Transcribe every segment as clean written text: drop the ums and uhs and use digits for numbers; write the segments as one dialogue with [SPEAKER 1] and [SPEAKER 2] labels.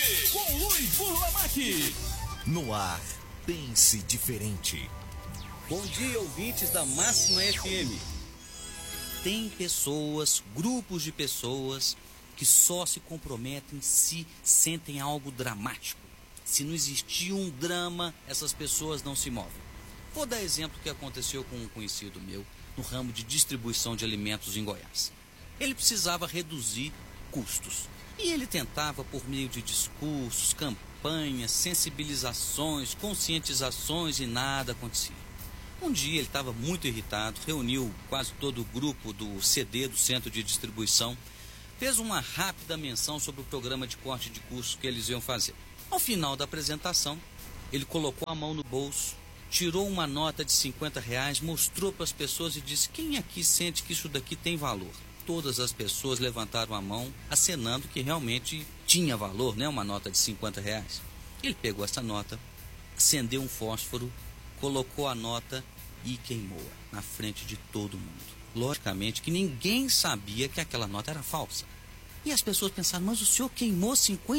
[SPEAKER 1] com Luiz Burlamac.
[SPEAKER 2] No ar, pense diferente.
[SPEAKER 3] Bom dia, ouvintes da Máxima FM. Tem pessoas, grupos de pessoas, que só se comprometem se sentem algo dramático. Se não existir um drama, essas pessoas não se movem. Vou dar exemplo que aconteceu com um conhecido meu no ramo de distribuição de alimentos em Goiás. Ele precisava reduzir custos e ele tentava, por meio de discursos, campanhas, sensibilizações, conscientizações, e nada acontecia. Um dia ele estava muito irritado, reuniu quase todo o grupo do CD, do Centro de Distribuição, fez uma rápida menção sobre o programa de corte de custos que eles iam fazer. Ao final da apresentação, ele colocou a mão no bolso, tirou uma nota de R$50, mostrou para as pessoas e disse: quem aqui sente que isso daqui tem valor? Todas as pessoas levantaram a mão, acenando que realmente tinha valor, né? Uma nota de R$50. Ele pegou essa nota, acendeu um fósforo, colocou a nota e queimou na frente de todo mundo. Logicamente que ninguém sabia que aquela nota era falsa. E as pessoas pensaram: mas o senhor queimou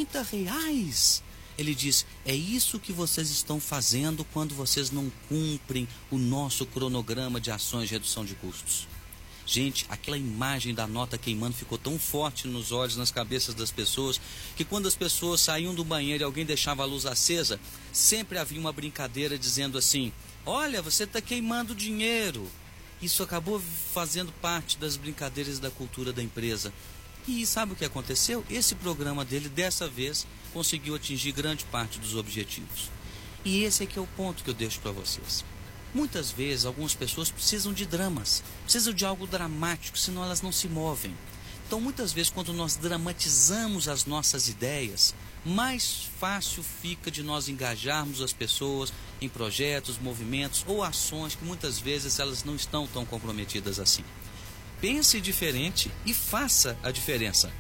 [SPEAKER 3] R$50? Ele disse: é isso que vocês estão fazendo quando vocês não cumprem o nosso cronograma de ações de redução de custos. Gente, aquela imagem da nota queimando ficou tão forte nos olhos, nas cabeças das pessoas, que quando as pessoas saíam do banheiro e alguém deixava a luz acesa, sempre havia uma brincadeira dizendo assim: olha, você está queimando dinheiro. Isso acabou fazendo parte das brincadeiras da cultura da empresa. E sabe o que aconteceu? Esse programa dele, dessa vez, conseguiu atingir grande parte dos objetivos. E esse é que é o ponto que eu deixo para vocês. Muitas vezes, algumas pessoas precisam de dramas, precisam de algo dramático, senão elas não se movem. Então, muitas vezes, quando nós dramatizamos as nossas ideias, mais fácil fica de nós engajarmos as pessoas em projetos, movimentos ou ações que muitas vezes elas não estão tão comprometidas assim. Pense diferente e faça a diferença.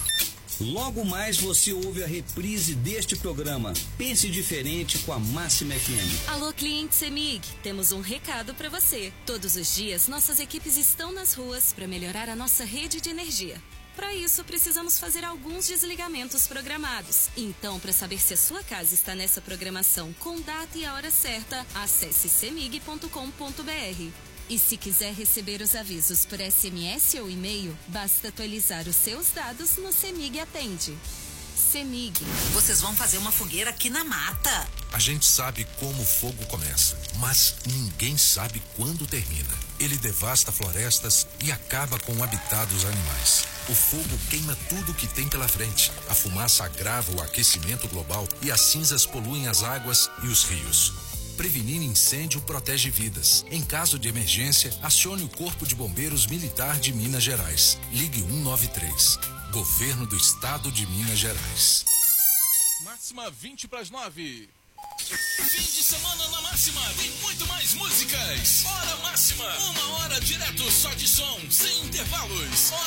[SPEAKER 3] Logo mais você ouve a reprise deste programa. Pense diferente com a Máxima FM.
[SPEAKER 4] Alô, cliente CEMIG, temos um recado para você. Todos os dias, nossas equipes estão nas ruas para melhorar a nossa rede de energia. Para isso, precisamos fazer alguns desligamentos programados. Então, para saber se a sua casa está nessa programação com data e a hora certa, acesse cemig.com.br. E se quiser receber os avisos por SMS ou e-mail, basta atualizar os seus dados no CEMIG Atende. CEMIG.
[SPEAKER 5] Vocês vão fazer uma fogueira aqui na mata.
[SPEAKER 6] A gente sabe como o fogo começa, mas ninguém sabe quando termina. Ele devasta florestas e acaba com o habitat dos animais. O fogo queima tudo que tem pela frente. A fumaça agrava o aquecimento global e as cinzas poluem as águas e os rios. Prevenir incêndio protege vidas. Em caso de emergência, acione o Corpo de Bombeiros Militar de Minas Gerais. Ligue 193. Governo do Estado de Minas Gerais.
[SPEAKER 1] Máxima 8:50. Fim de semana na Máxima tem muito mais músicas. Hora Máxima, 1 hora direto só de som, sem intervalos.